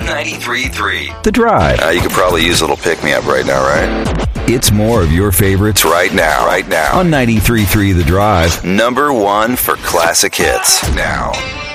93.3 The Drive. You could probably use a little pick-me-up right now, right? It's more of your favorites Right now. on 93.3 The Drive. Number one for classic hits. Now.